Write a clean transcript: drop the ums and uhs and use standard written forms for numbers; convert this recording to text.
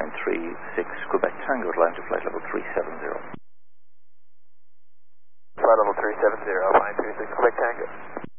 936 Quebec Tango, line to flight level 370. Flight level 370, 936 Quebec Tango.